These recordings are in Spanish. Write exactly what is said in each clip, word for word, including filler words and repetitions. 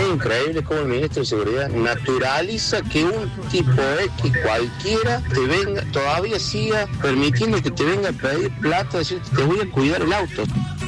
increíble cómo el ministro de Seguridad naturaliza que un tipo X cualquiera te venga, todavía siga permitiendo que te venga a pedir plata, decirte te voy a cuidar el auto.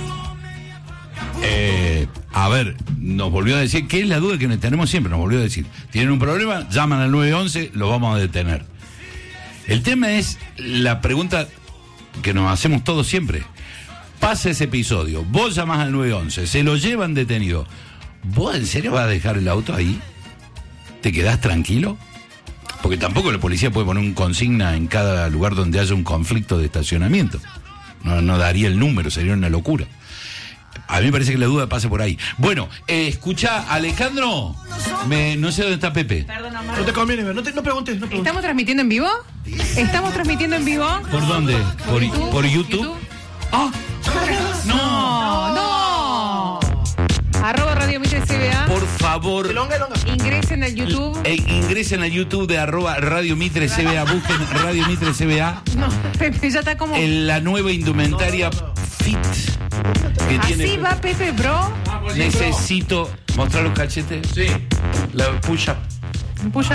Eh, a ver, nos volvió a decir, que es la duda que tenemos siempre, nos volvió a decir, tienen un problema, llaman al nueve once, lo vamos a detener. El tema es la pregunta que nos hacemos todos siempre. Pasa ese episodio, vos llamás al nueve once, se lo llevan detenido. ¿Vos en serio vas a dejar el auto ahí? ¿Te quedás tranquilo? Porque tampoco la policía puede poner un consigna en cada lugar donde haya un conflicto de estacionamiento. No, no daría el número, sería una locura. A mí me parece que la duda pasa por ahí. Bueno, eh, escuchá, Alejandro, me, no sé dónde está Pepe. Perdona, no te conviene ver, no, te, no preguntes, no preguntes. ¿Estamos transmitiendo en vivo? ¿Estamos transmitiendo en vivo? ¿Por dónde? ¿Por, ¿Por YouTube? ¿Por YouTube? YouTube? ¡Ah! ¡No! ¡No! Arroba Radio Mitre C B A. Por favor. Longa, longa. Ingresen al YouTube. Eh, ingresen al YouTube de arroba Radio Mitre C B A. Busquen Radio Mitre C B A. No, Pepe ya está como... En la nueva indumentaria no, no, no. Fit. Que Así tiene... va Pepe, bro. Necesito... ¿Mostrar los cachetes? Sí. La push-up. Push-up.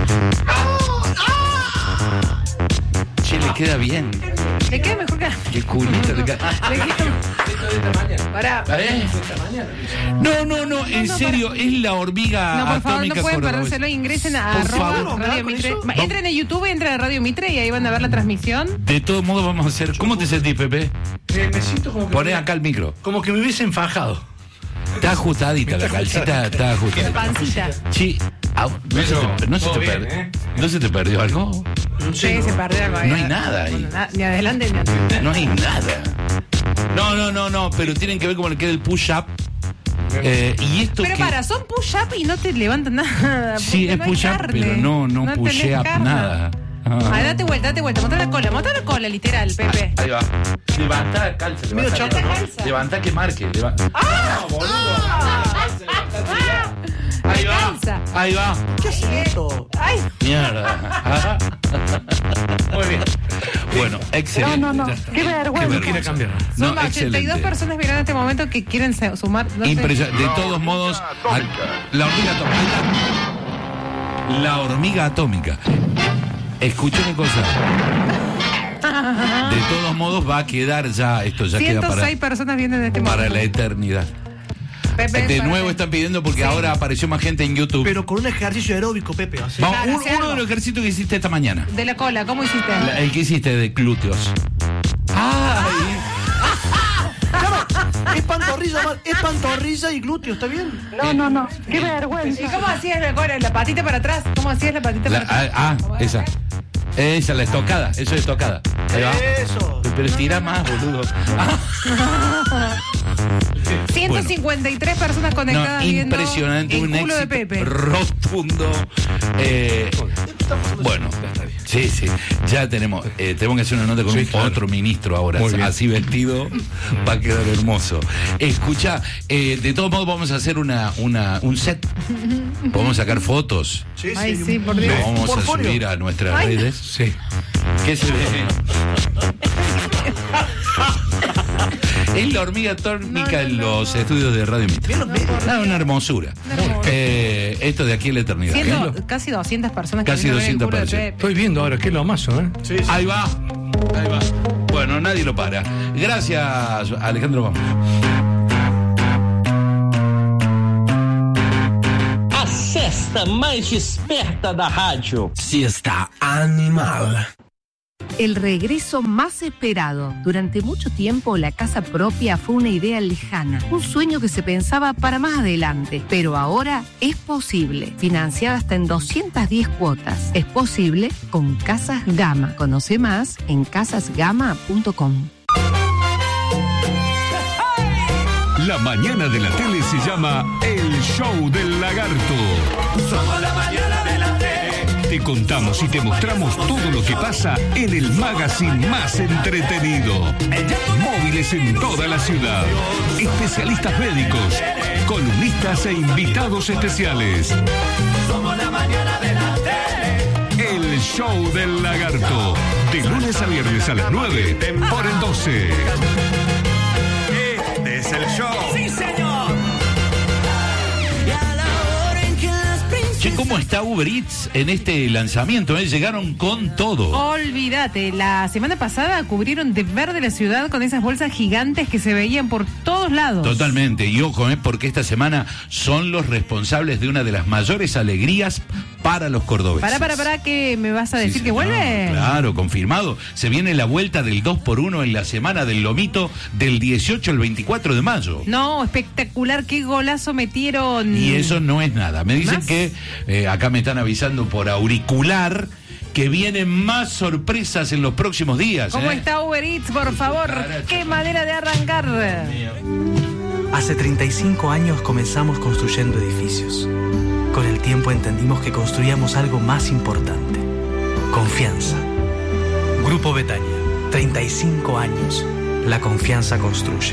Che, le queda bien. Le queda mejor que... Qué culito le queda. Le queda... Pará. ¿Eh? No, no, no, en no, serio, para... es la hormiga no, por favor, atómica no pueden cordobesa. perdérselo, ingresen a por arroba favor, Radio Mitre. eso? Entren a YouTube, entren a Radio Mitre y ahí van a ver la transmisión. De todos modos vamos a hacer... ¿Cómo te sentís, Pepe? Eh, me siento como que... Poné acá el micro. Como que me hubiese enfajado. Está ajustadita, la calcita está ajustadita. La pancita. Sí. Ah, no, se te, no, se te bien, per, ¿eh? ¿No se te perdió algo? Sí, se perdió algo. No hay nada ahí. Bueno, na- ni adelante ni atrás. No hay nada. No, no, no, no, pero tienen que ver cómo le queda el push-up. Eh, y esto Pero que... para, son push-up y no te levantan nada. Sí, es no hay push-up, carne. pero no, no, No push tenés up carne. nada. Ah. Ah, date vuelta, date vuelta. Monta la cola, monta la cola, literal, Pepe. Ahí va. Levantá, calza. Medio Levantá, chato, ¿no? Calza. levantá que marque. Leva... ¡Ah! No, boludo. ¡Ah! Ahí va. Calza. Ahí va. ¿Qué es esto? ¡Ay! Mierda. Muy bien. Bueno, excelente. No, no, no. Ya está. Qué vergüenza. No quiere cambiar. No, Son ochenta y dos excelente. personas mirando en este momento que quieren se- sumar. No sé. Impresionante. De todos modos, a- la hormiga atómica. La hormiga atómica. Escuché una cosa. De todos modos va a quedar ya, esto ya queda ciento seis para, personas vienen en este para momento. la eternidad. Pepe, De para nuevo que- están pidiendo porque Sí. ahora apareció más gente en YouTube. Pero con un ejercicio aeróbico, Pepe. Así. Vamos, Claro, un- hace uno algo. de los ejercicios que hiciste esta mañana. De la cola, ¿cómo hiciste? La- el que hiciste de glúteos. ¡Ay! Es pantorrilla, Mar, es pantorrilla y glúteo, ¿está bien? No, no, no. Qué vergüenza. ¿Y cómo hacías la cola? ¿La patita para atrás? ¿Cómo hacías la patita La- para atrás? ah, ¿Cómo ah, es? esa. Esa, la estocada. Eso es estocada. Ahí va. Eso. Pero estira más, boludo. ciento cincuenta y tres personas conectadas No, viendo impresionante, el un culo de éxito Pepe. rotundo. Eh, bueno, sí, sí, ya tenemos, eh, tenemos que hacer una nota con Sí, un- claro. otro ministro ahora, Muy bien. así vestido, va a quedar hermoso. Escucha, eh, de todos modos vamos a hacer una, una, un set, podemos sacar fotos, Sí, Ay, sí, sí, por Dios. lo vamos a portfolio. subir a nuestras Ay. redes. Sí. ¿Qué se ve? Es la hormiga atómica en los estudios de Radio Mitre. Bien los medios. Ah, una hermosura. Una hermosura. Eh, esto de aquí a la eternidad. Ciento- ¿Ves? casi doscientas personas que Casi vienen a ver el doscientas culo de personas. Pepe. Estoy viendo ahora qué lo amazo, ¿eh? Sí, sí. Ahí va. Ahí va. Bueno, nadie lo para. Gracias, Alejandro. Vamos. A cesta mais esperta da rádio. Siesta animal. El regreso más esperado. Durante mucho tiempo la casa propia fue una idea lejana, un sueño que se pensaba para más adelante, pero ahora es posible. Financiada hasta en doscientas diez cuotas. Es posible con Casas Gama. Conoce más en casas gama punto com. La mañana de la tele se llama El Show del Lagarto. Somos la mañana de la tele. Te contamos y te mostramos todo lo que pasa en el magazine más entretenido. Móviles en toda la ciudad. Especialistas médicos, columnistas e invitados especiales. Somos la mañana de la tele. El Show del Lagarto. De lunes a viernes a las nueve por el doce. Este es el show. Sí, señor. Y a la ¿Cómo está Uber Eats en este lanzamiento? ¿Eh? Llegaron con todo. Olvídate, la semana pasada cubrieron de verde la ciudad con esas bolsas gigantes que se veían por todos lados. Totalmente, y ojo, ¿eh? Porque esta semana son los responsables de una de las mayores alegrías para los cordobeses. Para, para, para, ¿qué me vas a decir Sí, que señor. vuelve? Claro, confirmado. Se viene la vuelta del dos por uno en la semana del lomito del dieciocho al veinticuatro de mayo. No, espectacular, qué golazo metieron. Y eso no es nada. Me dicen ¿Más? que, eh, acá me están avisando por auricular, que vienen más sorpresas en los próximos días. ¿Cómo ¿eh? está Uber Eats, por favor? Qué manera de arrancar. Hace treinta y cinco años comenzamos construyendo edificios. Con el tiempo entendimos que construíamos algo más importante: confianza. Grupo Betania, treinta y cinco años. La confianza construye.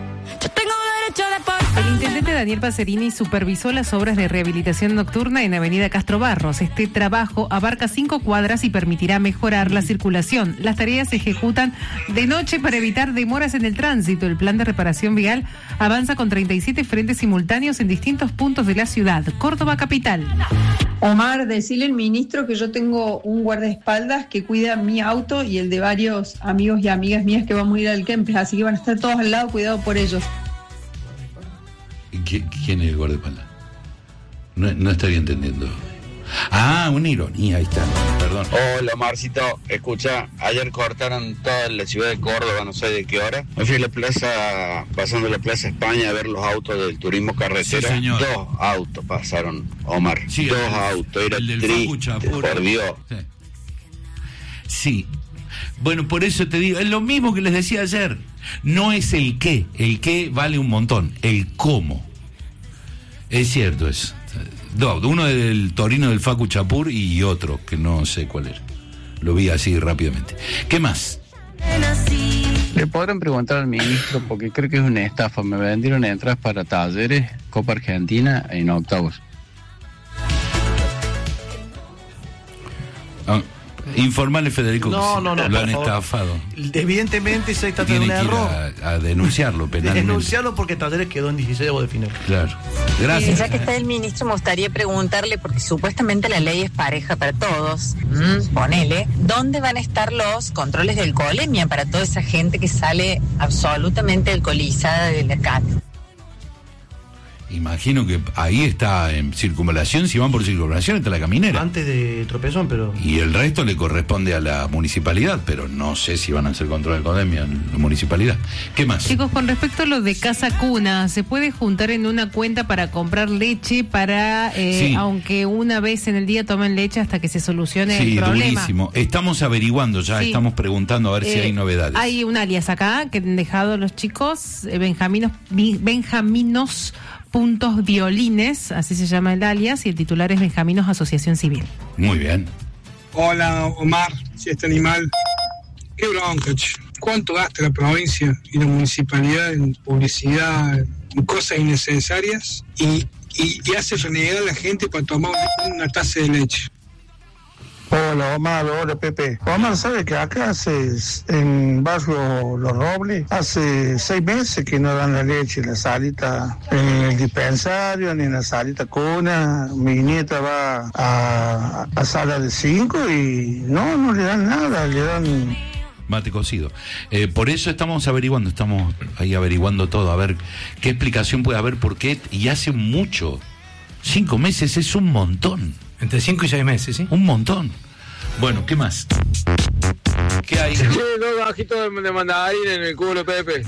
El intendente Daniel Pacerini supervisó las obras de rehabilitación nocturna en Avenida Castro Barros. Este trabajo abarca cinco cuadras y permitirá mejorar la circulación. Las tareas se ejecutan de noche para evitar demoras en el tránsito. El plan de reparación vial avanza con treinta y siete frentes simultáneos en distintos puntos de la ciudad. Córdoba capital. Omar, decirle al ministro que yo tengo un guardaespaldas que cuida mi auto y el de varios amigos y amigas mías que vamos a ir al Kempes, así que van a estar todos al lado, cuidado por ellos. ¿Quién es el guardaespaldas? No, no estaría entendiendo. Ah, una ironía, ahí está, perdón. Hola, Marcito. Escucha, ayer cortaron toda la ciudad de Córdoba, no sé de qué hora. Me fui a la plaza, pasando la Plaza España a ver los autos del turismo carretera. Sí, señor. Dos autos pasaron, Omar. Sí, Dos el- autos, era el del triste, Facu Chapur. por Dios. Sí. Sí. Bueno, por eso te digo, es lo mismo que les decía ayer. No es el qué, el qué vale un montón, el cómo. Es cierto eso. No, uno del Torino del Facu Chapur y otro, que no sé cuál era. Lo vi así rápidamente. ¿Qué más? Le podrán preguntar al ministro, porque creo que es una estafa. Me vendieron entradas para Talleres, Copa Argentina en octavos. Ah, informale, Federico, No, que no, no, lo han por favor. estafado. Evidentemente se trata de Tiene un que ir error. a, a denunciarlo penalmente. Denunciarlo porque Talleres quedó en dieciséis de final. Claro. Y Gracias. ya que está el ministro, me gustaría preguntarle, porque supuestamente la ley es pareja para todos, mm, ponele, ¿dónde van a estar los controles de alcoholemia para toda esa gente que sale absolutamente alcoholizada de la calle? Imagino que ahí está en circunvalación, si van por circunvalación está la caminera. Antes de tropezón, pero... Y el resto le corresponde a la municipalidad, pero no sé si van a hacer control de alcoholemia en la municipalidad. ¿Qué más? Chicos, con respecto a lo de Casa Cuna, ¿se puede juntar en una cuenta para comprar leche para, eh, Sí. aunque una vez en el día tomen leche hasta que se solucione Sí, el problema? durísimo. Estamos averiguando ya, Sí. estamos preguntando a ver si Eh, hay novedades. Hay un alias acá que han dejado los chicos, eh, Benjaminos, Bi- Benjaminos Puntos Violines, así se llama el alias, y el titular es Benjaminos Asociación Civil. Muy bien. Hola, Omar, si este animal. Qué bronca, che. ¿Cuánto gasta la provincia y la municipalidad en publicidad, en cosas innecesarias? Y, y, y hace renegar a la gente para tomar una taza de leche. Hola Omar, hola Pepe. Omar, ¿sabe que acá hace, en barrio Los Robles, hace seis meses que no dan la leche en la salita, en el dispensario, ni en la salita cuna? Mi nieta va a, a sala de cinco y no, no le dan nada, le dan... Mate cocido. Eh, por eso estamos averiguando, estamos ahí averiguando todo, a ver qué explicación puede haber, por qué, y hace mucho. Cinco meses es un montón. Entre cinco y seis meses, ¿sí? Un montón. Bueno, ¿qué más? ¿Qué hay? Che, dos gajitos de, de mandarín en el culo, Pepe.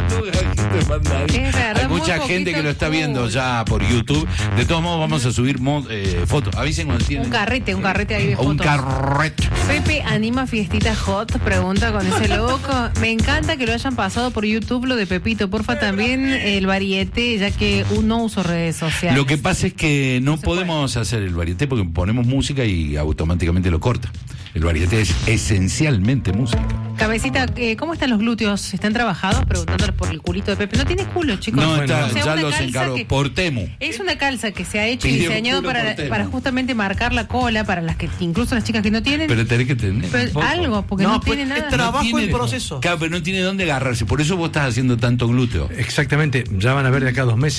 Es verdad, Hay muy mucha poquito gente que lo está culo. viendo ya por YouTube. De todos modos, vamos a subir mo- eh, fotos. Avisen cuando tienen. Un carrete, un carrete ahí de fotos. Un carrete. Pepe anima fiestita hot, pregunta con ese loco. Me encanta que lo hayan pasado por YouTube, lo de Pepito. Porfa, también el variete, ya que no uso redes sociales. Lo que pasa es que no podemos hacer el varieté porque ponemos música y automáticamente lo corta. El varieté es esencialmente música. Cabecita, eh, ¿cómo están los glúteos? ¿Están trabajados? Preguntándole por el culito de Pepe. No tiene culo, chicos. No, O está, sea, ya una los calza encargo que- por Temu. Es una calza que se ha hecho y Pidió diseñado culo para, por Temu. para justamente marcar la cola, para las que incluso las chicas que no tienen. Pero tenés que tener. Pero un poco. algo, porque no, tiene nada. No tiene- Claro, pero no tiene dónde agarrarse. Por eso vos estás haciendo tanto glúteo. Exactamente, ya van a ver de acá a dos meses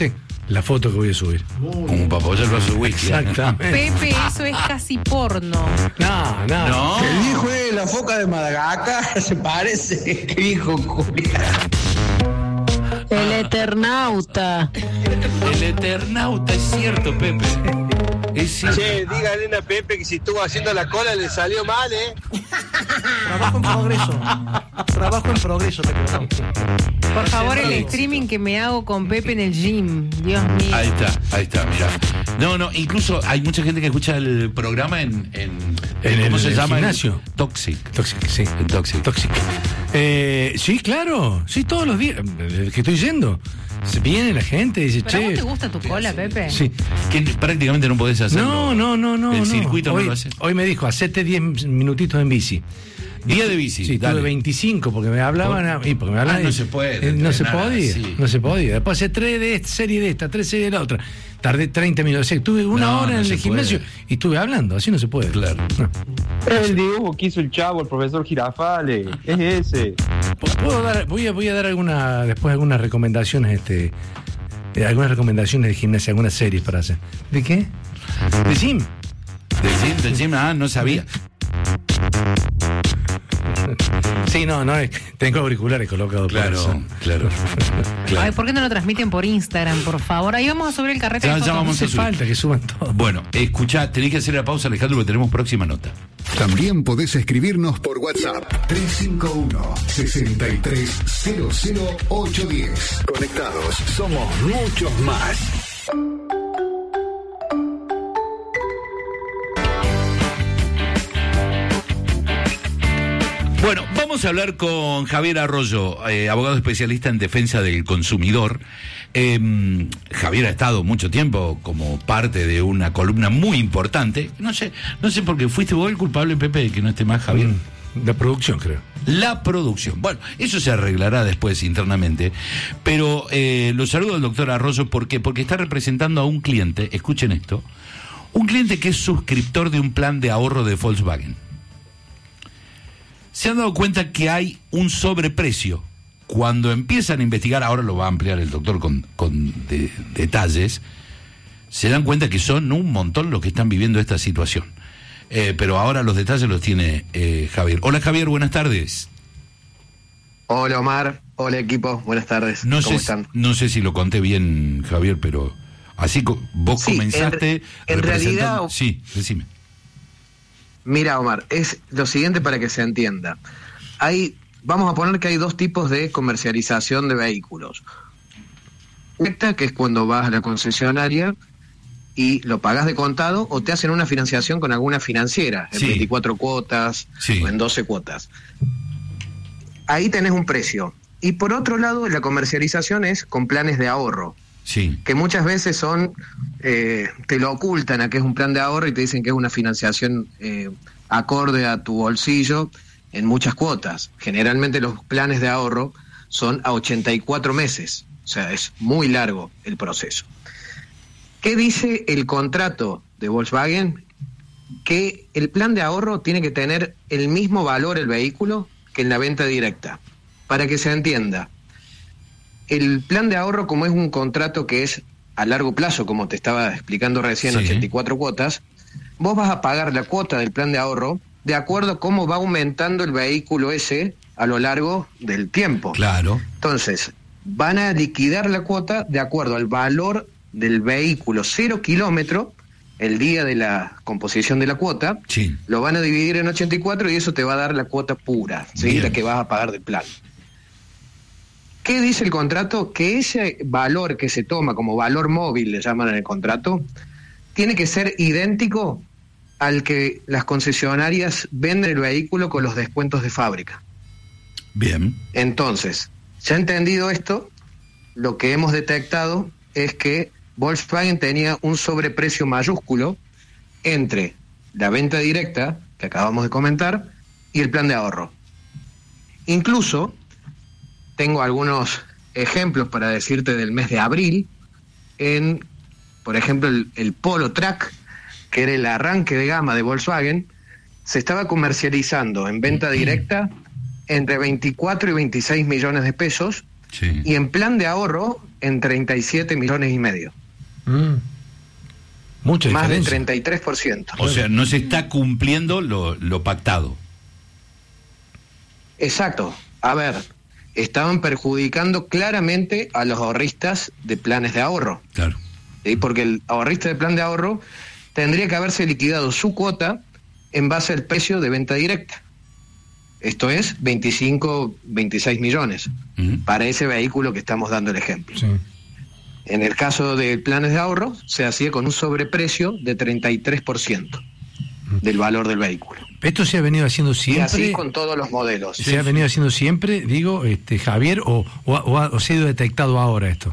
la foto que voy a subir. Como para apoyar el vaso de whisky. Exactamente. Pepe, eso es casi porno. No, no. No. El hijo de la foca de Madagascar se parece. ¿Qué dijo Julián? El Eternauta. El Eternauta, es cierto, Pepe. Es cierto. Che, dígale a Pepe que si estuvo haciendo la cola le salió mal, ¿eh? Trabajo en progreso. Trabajo en progreso, Pepe. Por favor, el streaming que me hago con Pepe en el gym. Dios mío. Ahí está, ahí está, mira. No, no, incluso hay mucha gente que escucha el programa en... en, ¿En ¿Cómo el, se el llama? gimnasio? Toxic. Toxic, sí. En Toxic. Toxic. Eh, sí, claro. Sí, todos los días. Desde que estoy yendo. Se viene la gente y dice, ¿Pero a che. vos te gusta tu cola, Pepe? Sí. Que prácticamente no podés hacerlo. No, no, no, no. El no. circuito hoy, no lo hace. Hoy me dijo, hacete diez minutitos en bici. Día de bici. Sí, dale. tuve veinticinco porque me hablaban. Por... Y porque me hablaban Ah, no y- se puede eh, No se entrenar podía. así. No se podía. Después hace tres de esta, serie de esta, tres series de la otra. Tardé treinta minutos. O sea, tuve una No, hora no en se el gimnasio puede. y estuve hablando. Así no se puede. Claro. No. El dibujo que hizo el chavo, el profesor Girafale. Es ese. Puedo dar, voy a, voy a dar alguna, después algunas recomendaciones, este, eh, algunas recomendaciones de gimnasia, algunas series para hacer. ¿De qué? De gym. Del gym, del gym, ah, no sabía. Sí, no, no, es- tengo auriculares colocados. por Claro, eso. claro. claro. Ay, ¿por qué no lo transmiten por Instagram, por favor? Ahí vamos a subir el carrete Ya, de ya fotos. vamos a Hace subir. falta que suban todo. Bueno, escuchá, tenés que hacer la pausa, Alejandro, porque tenemos próxima nota. También podés escribirnos por WhatsApp tres cinco uno, seis tres cero cero ocho uno cero. Conectados, somos muchos más. Bueno, vamos a hablar con Javier Arroyo, eh, abogado especialista en defensa del consumidor. Eh, Javier ha estado mucho tiempo como parte de una columna muy importante. No sé, no sé por qué fuiste vos el culpable, Pepe, de que no esté más Javier. Mm, de producción, creo. La producción. Bueno, eso se arreglará después internamente. Pero eh, lo saludo al doctor Arroyo, ¿por qué? Porque está representando a un cliente, escuchen esto, un cliente que es suscriptor de un plan de ahorro de Volkswagen. Se han dado cuenta que hay un sobreprecio. Cuando empiezan a investigar, ahora lo va a ampliar el doctor con, con de- detalles, se dan cuenta que son un montón los que están viviendo esta situación. Eh, pero ahora los detalles los tiene eh, Javier. Hola Javier, buenas tardes. Hola Omar, hola equipo, buenas tardes. No ¿Cómo sé, están? no sé si lo conté bien, Javier, pero así co- vos Sí, comenzaste en- en representando... realidad- Sí, decime. Mira Omar, es lo siguiente para que se entienda. Hay, vamos a poner que hay dos tipos de comercialización de vehículos. Esta que es cuando vas a la concesionaria y lo pagas de contado o te hacen una financiación con alguna financiera, en Sí. veinticuatro cuotas Sí. o en doce cuotas. Ahí tenés un precio. Y por otro lado, la comercialización es con planes de ahorro. Sí. Que muchas veces son, eh, te lo ocultan a que es un plan de ahorro y te dicen que es una financiación eh, acorde a tu bolsillo en muchas cuotas. Generalmente los planes de ahorro son a ochenta y cuatro meses, o sea, es muy largo el proceso. ¿Qué dice el contrato de Volkswagen? Que el plan de ahorro tiene que tener el mismo valor el vehículo que en la venta directa. Para que se entienda, el plan de ahorro, como es un contrato que es a largo plazo, como te estaba explicando recién, Sí. ochenta y cuatro cuotas, vos vas a pagar la cuota del plan de ahorro de acuerdo a cómo va aumentando el vehículo ese a lo largo del tiempo. Claro. Entonces, van a liquidar la cuota de acuerdo al valor del vehículo cero kilómetro el día de la composición de la cuota, Sí. lo van a dividir en ochenta y cuatro y eso te va a dar la cuota pura, ¿sí? Bien. La que vas a pagar del plan. ¿Qué dice el contrato? Que ese valor que se toma como valor móvil, le llaman en el contrato, tiene que ser idéntico al que las concesionarias venden el vehículo con los descuentos de fábrica. Bien. Entonces, ya entendido esto, lo que hemos detectado es que Volkswagen tenía un sobreprecio mayúsculo entre la venta directa, que acabamos de comentar, y el plan de ahorro. Incluso, tengo algunos ejemplos para decirte del mes de abril, en, por ejemplo, el, el Polo Track, que era el arranque de gama de Volkswagen, se estaba comercializando en venta directa entre veinticuatro y veintiséis millones de pesos, Sí. y en plan de ahorro en treinta y siete millones y medio. Mm. Mucha Más diferencia. del treinta y tres por ciento. O sea, no se está cumpliendo lo, lo pactado. Exacto. A ver, estaban perjudicando claramente a los ahorristas de planes de ahorro. Claro. ¿Sí? Porque el ahorrista de plan de ahorro tendría que haberse liquidado su cuota en base al precio de venta directa. Esto es veinticinco, veintiséis millones uh-huh. para ese vehículo que estamos dando el ejemplo. Sí. En el caso de planes de ahorro, se hacía con un sobreprecio de treinta y tres por ciento del valor del vehículo. ¿Esto se ha venido haciendo siempre? Y así con todos los modelos. ¿Se sí, ha venido haciendo siempre, digo, este Javier, o, o, o, ha, o se ha ido detectado ahora esto?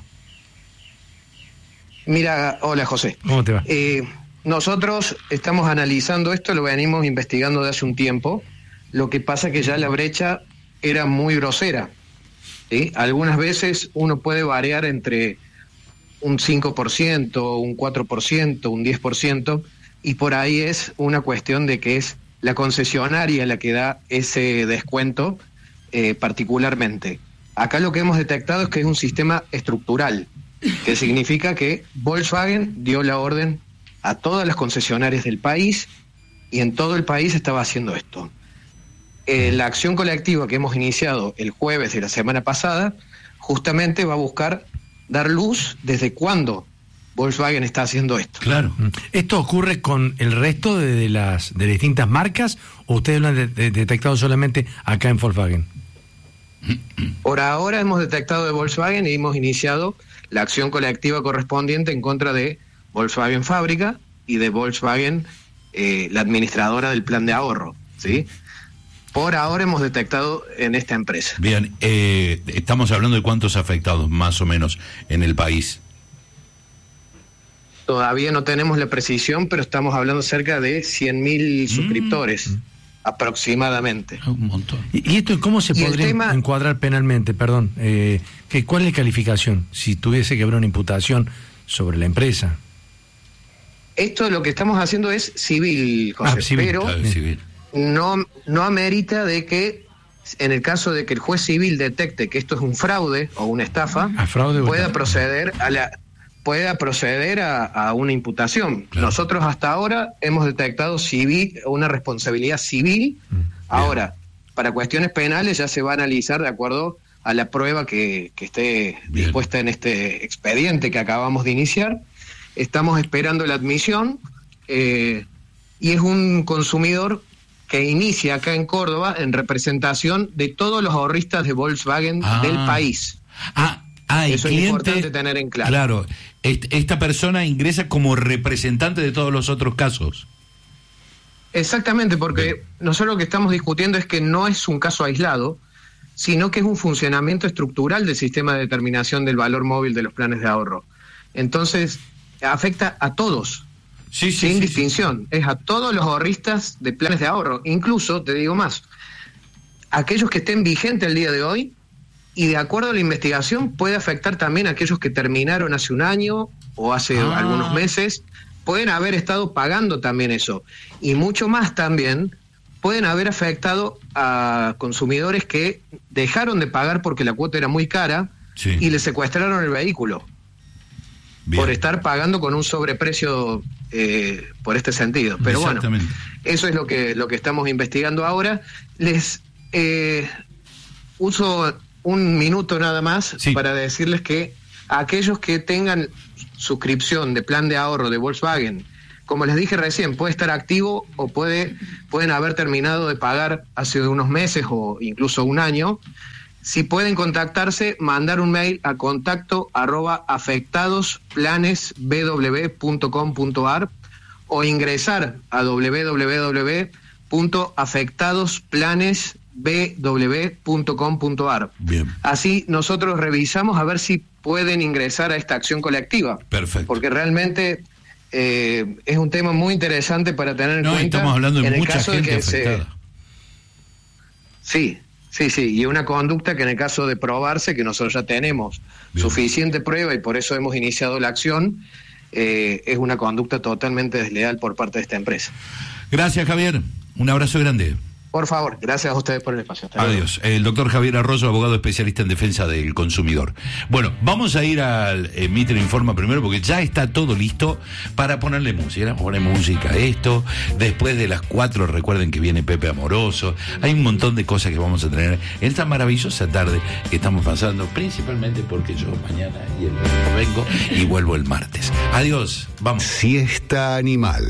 Mira, hola José. ¿Cómo te va? Eh, nosotros estamos analizando esto, lo venimos investigando de hace un tiempo. Lo que pasa que ya la brecha era muy grosera. ¿Sí? Algunas veces uno puede variar entre un cinco por ciento, un cuatro por ciento, un diez por ciento, y por ahí es una cuestión de que es la concesionaria la que da ese descuento eh, particularmente. Acá lo que hemos detectado es que es un sistema estructural, que significa que Volkswagen dio la orden a todas las concesionarias del país y en todo el país estaba haciendo esto. Eh, la acción colectiva que hemos iniciado el jueves de la semana pasada justamente va a buscar dar luz desde cuándo Volkswagen está haciendo esto. Claro. ¿Esto ocurre con el resto de, de las de distintas marcas o ustedes lo han de, de, detectado solamente acá en Volkswagen? Por ahora hemos detectado de Volkswagen y hemos iniciado la acción colectiva correspondiente en contra de Volkswagen Fábrica y de Volkswagen, eh, la administradora del plan de ahorro, ¿sí? Por ahora hemos detectado en esta empresa. Bien, eh, estamos hablando de cuántos afectados más o menos en el país. Todavía no tenemos la precisión, pero estamos hablando cerca de cien mil mm. suscriptores, mm. aproximadamente. Un montón. ¿Y, y esto cómo se podría tema... encuadrar penalmente? Perdón, eh, que, ¿cuál es la calificación si tuviese que haber una imputación sobre la empresa? Esto lo que estamos haciendo es civil, José, ah, civil, pero claro, civil. No, no amerita de que en el caso de que el juez civil detecte que esto es un fraude o una estafa, ¿A fraude o pueda estafa? proceder a la pueda proceder a, a una imputación. Claro. Nosotros hasta ahora hemos detectado civil una responsabilidad civil. Mm, ahora, para cuestiones penales ya se va a analizar de acuerdo a la prueba que, que esté bien dispuesta en este expediente que acabamos de iniciar. Estamos esperando la admisión eh, y es un consumidor que inicia acá en Córdoba en representación de todos los ahorristas de Volkswagen ah. del país. Ah, ah Eso cliente, es importante tener en claro. Claro, esta persona ingresa como representante de todos los otros casos. Exactamente, porque Bien. nosotros lo que estamos discutiendo es que no es un caso aislado, sino que es un funcionamiento estructural del sistema de determinación del valor móvil de los planes de ahorro. Entonces, afecta a todos. Sí, sí, sin sí, distinción, sí. Es a todos los ahorristas de planes de ahorro, incluso, te digo más, aquellos que estén vigentes el día de hoy, y de acuerdo a la investigación puede afectar también a aquellos que terminaron hace un año o hace ah. algunos meses, pueden haber estado pagando también eso, y mucho más también pueden haber afectado a consumidores que dejaron de pagar porque la cuota era muy cara sí. y le secuestraron el vehículo. Bien. Por estar pagando con un sobreprecio eh, por este sentido. Pero bueno, eso es lo que lo que estamos investigando ahora. Les eh, uso un minuto nada más sí. para decirles que a aquellos que tengan suscripción de plan de ahorro de Volkswagen, como les dije recién, puede estar activo o puede pueden haber terminado de pagar hace unos meses o incluso un año. Si pueden contactarse, mandar un mail a contacto arroba afectadosplanesbw punto com punto ar o ingresar a doble u doble u doble u punto afectadosplanesbw punto com punto ar. Bien. Así nosotros revisamos a ver si pueden ingresar a esta acción colectiva. Perfecto. Porque realmente eh, es un tema muy interesante para tener en no, cuenta. Estamos hablando de en mucha el caso gente de que afectada. Se... Sí. Sí, sí, y una conducta que en el caso de probarse, que nosotros ya tenemos Bien. suficiente prueba y por eso hemos iniciado la acción, eh, es una conducta totalmente desleal por parte de esta empresa. Gracias, Javier. Un abrazo grande. Por favor, gracias a ustedes por el espacio. Hasta luego. Adiós. El doctor Javier Arroyo, abogado especialista en defensa del consumidor. Bueno, vamos a ir al eh, Mitre Informa primero porque ya está todo listo para ponerle música. Poner música a esto. Después de las cuatro, recuerden que viene Pepe Amoroso. Hay un montón de cosas que vamos a tener en esta maravillosa tarde que estamos pasando, principalmente porque yo mañana y el domingo vengo y vuelvo el martes. Adiós. Vamos. Siesta Animal.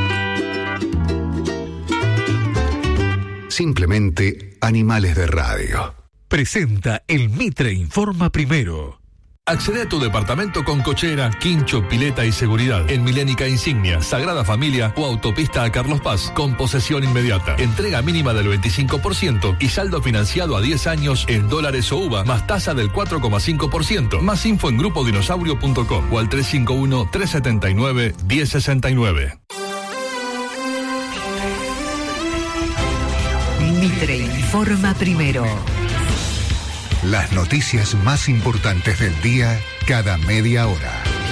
Simplemente animales de radio. Presenta el Mitre Informa primero. Accede a tu departamento con cochera, quincho, pileta y seguridad en Milénica Insignia, Sagrada Familia o Autopista a Carlos Paz con posesión inmediata. Entrega mínima del veinticinco por ciento y saldo financiado a diez años en dólares o U V A más tasa del cuatro coma cinco por ciento. Más info en grupo dinosaurio punto com o al tres cinco uno, tres siete nueve, uno cero seis nueve. Mitre Informa primero. Las noticias más importantes del día cada media hora.